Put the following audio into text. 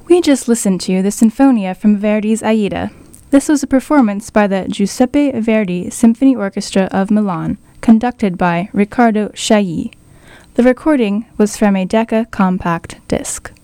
We just listened to the Sinfonia from Verdi's Aida. This was a performance by the Giuseppe Verdi Symphony Orchestra of Milan, conducted by Riccardo Chailly. The recording was from a Decca compact disc.